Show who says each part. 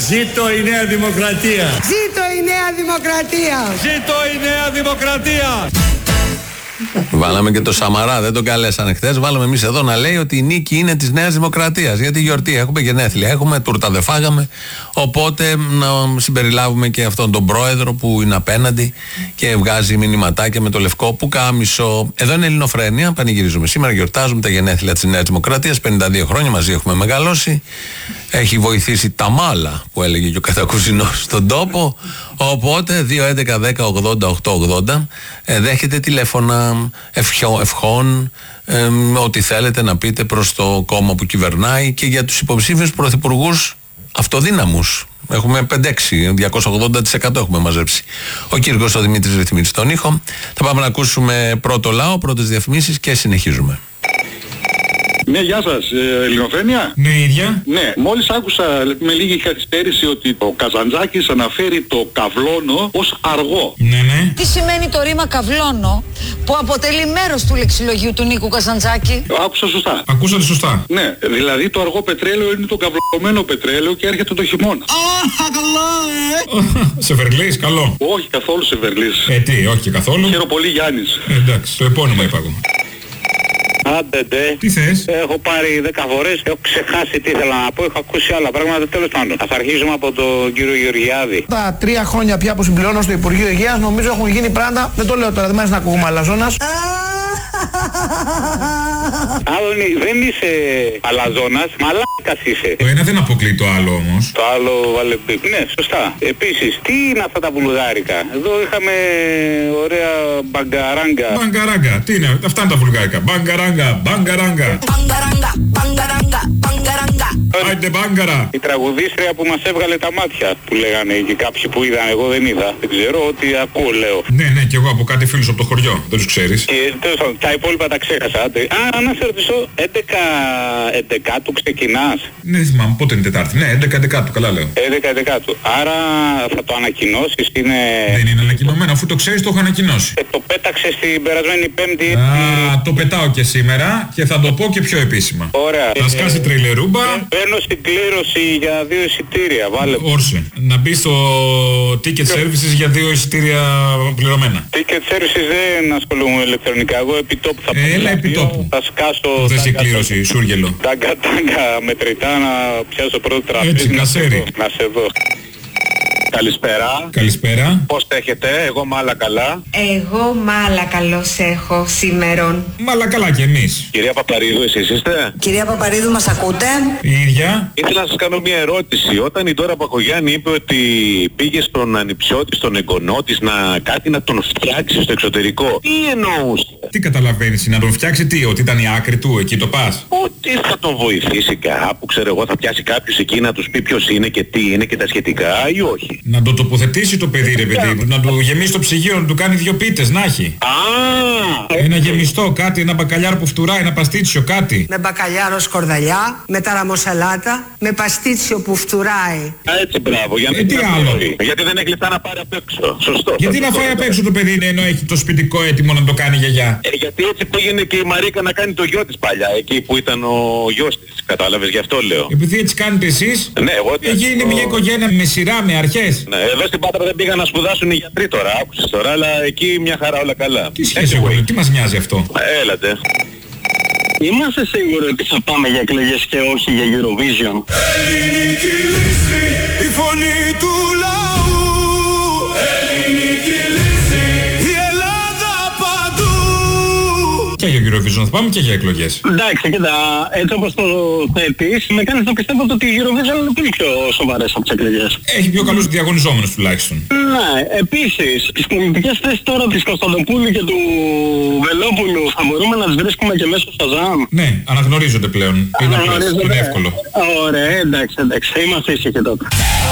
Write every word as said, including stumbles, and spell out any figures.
Speaker 1: Ζήτω η Νέα Δημοκρατία.
Speaker 2: Ζήτω η Νέα Δημοκρατία.
Speaker 1: Ζήτω η Νέα Δημοκρατία.
Speaker 3: Βάλαμε και το Σαμαρά, δεν τον καλέσανε χθες. Βάλαμε εμείς εδώ να λέει ότι η νίκη είναι της Νέας Δημοκρατίας. Γιατί γιορτή έχουμε, γενέθλια έχουμε, τούρτα δεν φάγαμε. Οπότε να συμπεριλάβουμε και αυτόν τον πρόεδρο που είναι απέναντι και βγάζει μηνυματάκια με το λευκό πουκάμισο. Εδώ είναι Ελληνοφρένεια, πανηγυρίζουμε σήμερα, γιορτάζουμε τα γενέθλια της Νέας Δημοκρατίας. πενήντα δύο χρόνια μαζί έχουμε μεγαλώσει. Έχει βοηθήσει τα μάλα που έλεγε και ο Κατακουζινός στον τόπο. Οπότε δύο έντεκα δέκα ογδόντα οκτακόσια ογδόντα ε, δέχεται τηλέφωνα ευχο, ευχών, ε, ό,τι θέλετε να πείτε προς το κόμμα που κυβερνάει και για τους υποψήφιους πρωθυπουργούς αυτοδύναμους. Έχουμε πέντε έξι, διακόσια ογδόντα τοις εκατό έχουμε μαζέψει. Ο Κύριος ο Δημήτρης ρυθμίζει τον ήχο. Θα πάμε να ακούσουμε πρώτο λαό, πρώτες διαφημίσεις και συνεχίζουμε.
Speaker 4: Ναι, γεια σας. Ε, Ελληνοφρένεια.
Speaker 5: Ναι, ίδια.
Speaker 4: Ναι, μόλις άκουσα με λίγη καθυστέρηση ότι ο Καζαντζάκης αναφέρει το καυλώνω ως αργό.
Speaker 5: Ναι, ναι.
Speaker 6: Τι σημαίνει το ρήμα καυλώνω που αποτελεί μέρος του λεξιλογίου του Νίκου Καζαντζάκη?
Speaker 4: Άκουσα σωστά.
Speaker 5: Ακούσατε σωστά.
Speaker 4: Ναι, δηλαδή το αργό πετρέλαιο είναι το καυλωμένο πετρέλαιο και έρχεται το χειμώνα.
Speaker 6: Α, καλό, ε!
Speaker 5: Σε Βερλής, καλό.
Speaker 4: Όχι καθόλου σε Βερλής.
Speaker 5: Ε, τι, όχι και καθόλου.
Speaker 4: Χαίρο πολύ Γιάννης.
Speaker 5: Ε, εντάξει, το επώνυμο είπα εγώ.
Speaker 7: Άντε ντε.
Speaker 5: Τι θες?
Speaker 7: Έχω πάρει δέκα φορές, έχω ξεχάσει τι ήθελα να πω, έχω ακούσει άλλα πράγματα, τέλος πάντων. Ας αρχίσουμε από τον κύριο Γεωργιάδη.
Speaker 2: Τα τρία χρόνια πια που συμπληρώνω στο Υπουργείο Υγείας νομίζω έχουν γίνει πράγματα, δεν το λέω τώρα, δεν μ' αρέσει να ακούγουμε αλαζόνας.
Speaker 7: Άδωνη, δεν είσαι αλαζόνας, μαλάκας είσαι.
Speaker 5: Το ένα δεν αποκλεί το άλλο όμως.
Speaker 7: Το άλλο βάλε μπιπ. Ναι, σωστά. Επίσης, τι είναι αυτά τα βουλγάρικα? Εδώ είχαμε ωραία μπαγκαράγκα.
Speaker 5: Μπαγκαράγκα, τι είναι, αυτά είναι τα βουλγάρικα. Μπαγκαράγκα, μπαγκαράγκα.
Speaker 6: Μπαγκαράγκα, μπαγκαράγκα, μπαγκαράγκα.
Speaker 5: Άιντε μπάγκαρα.
Speaker 7: Η τραγουδίστρια που μας έβγαλε τα μάτια, που λέγανε και κάποιοι που είδαν, εγώ δεν είδα. Δεν ξέρω, ότι ακούω λέω.
Speaker 5: Ναι, ναι, και εγώ από κάτι φίλους από το χωριό, δεν τους ξέρεις.
Speaker 7: Και τέλος πάντων, τα υπόλοιπα τα ξέχασα. Α, να σε ρωτήσω, έντεκα έντεκα του ξεκινάς?
Speaker 5: Ναι, δεν θυμάμαι, πότε είναι Τετάρτη. Ναι, έντεκα έντεκα του, καλά λέω.
Speaker 7: έντεκα έντεκα του. Άρα θα το ανακοινώσεις, είναι...
Speaker 5: Δεν είναι ανακοινωμένο, αφού το ξέρεις το έχω ανακοινώσει.
Speaker 7: Ε, το πέταξες την περασμένη Πέμπτη.
Speaker 5: Α, το πετάω και σήμερα και θα το πω και πιο επίσημα.
Speaker 7: Ωραία.
Speaker 5: Θα σκάσει τριλερούμπα.
Speaker 7: Παίρνω στην κλήρωση για δύο εισιτήρια, βάλε.
Speaker 5: Όρσε. Να μπει στο ticket services για δύο εισιτήρια πληρωμένα.
Speaker 7: Ticket services δεν ασχολούμαι ηλεκτρονικά. Εγώ επί τόπου θα
Speaker 5: ε, έλα επί τόπου.
Speaker 7: Θα σκάσω.
Speaker 5: Θες η κλήρωση, σούργελο.
Speaker 7: Τάγκα τάγκα μετρητά να πιάσω πρώτο τραπέζι.
Speaker 5: Έτσι, κασέρι.
Speaker 7: Να σε δω. Καλησπέρα.
Speaker 5: Καλησπέρα.
Speaker 7: Πώς τα έχετε? Εγώ μάλα καλά.
Speaker 8: Εγώ μάλα καλώς έχω σήμερον.
Speaker 5: Μάλα καλά κι εμείς.
Speaker 7: Κυρία Παπαρίδου, εσείς είστε?
Speaker 2: Κυρία Παπαρίδου, μας ακούτε?
Speaker 5: Η ίδια.
Speaker 7: Ήθελα να σας κάνω μια ερώτηση. Όταν η Ντόρα Μπακογιάννη είπε ότι πήγε στον ανιψιώτη, στον εγγονό της, να κάτι να τον φτιάξει στο εξωτερικό, τι εννοούσε?
Speaker 5: Τι καταλαβαίνεις, να τον φτιάξει τι, ότι ήταν η άκρη του, εκεί το πας?
Speaker 7: Ότι θα τον βοηθήσει κάπου, ξέρω εγώ, θα πιάσει κάποιος εκεί να τους πει ποιος είναι και τι είναι και τα σχετικά ή όχι?
Speaker 5: Να το τοποθετήσει το παιδί, ρε παιδί μου, να του γεμίσει το ψυγείο, να του κάνει δύο πίτες, να έχει.
Speaker 7: Α,
Speaker 5: ένα γεμιστό, κάτι, ένα μπακαλιάρο που φτουράει, ένα παστίτσιο, κάτι.
Speaker 2: Με μπακαλιάρο σκορδαλιά, με ταραμοσαλάτα, με παστίτσιο που φτουράει.
Speaker 7: έτσι, μπράβο. Για να
Speaker 5: Ε, τι άλλο?
Speaker 7: Γιατί δεν έχει λεφτά να πάρει απ' έξω. Σωστό.
Speaker 5: Γιατί να φάει απ' έξω το παιδί, ενώ έχει το σπιτικό έτοιμο να το κάνει γιαγιά?
Speaker 7: Ε, γιατί έτσι πήγαινε και η Μαρίκα να κάνει το γιο της παλιά, εκεί που ήταν ο γιος της. Κατάλαβες, γι' αυτό λέω.
Speaker 5: Επειδή έτσι κάνετε εσείς,
Speaker 7: Ναι, εγώ τι
Speaker 5: εκεί είναι μια οικογένεια με σειρά, με αρχές.
Speaker 7: Ναι, εδώ στην Πάτρα δεν πήγαν να σπουδάσουν οι γιατροί τώρα, άκουσες τώρα, αλλά εκεί μια χαρά όλα καλά.
Speaker 5: Τι σχέση
Speaker 7: Anyway.
Speaker 5: έχουμε, τι μας νοιάζει αυτό?
Speaker 7: Ε, Έλατε.
Speaker 9: Είμαστε σίγουροι ότι θα πάμε για εκλογές και όχι για Eurovision?
Speaker 1: Ελληνική λύση, η φωνή του λαού. Ελληνική λύση, η Ελλάδα παντού.
Speaker 5: Και για Eurovision θα πάμε και για εκλογές.
Speaker 9: Εντάξει, κοίτα, έτσι όπως το θέτεις, με κάνεις να πιστεύω ότι η Eurovision είναι πολύ πιο σοβαρές από τις εκλογές.
Speaker 5: Έχει πιο καλούς διαγωνιζόμενους τουλάχιστον.
Speaker 9: Ναι, επίσης, τις πολιτικές θέσεις τώρα της Κωνσταντοπούλου και του Βελόπουλου θα μπορούμε να τις βρίσκουμε και μέσω στο Ζαμ?
Speaker 5: Ναι, αναγνωρίζονται πλέον. Είναι απλές, είναι εύκολο.
Speaker 9: Ωραία, εντάξει, εντάξει, είμαστε ήσυχοι τότε.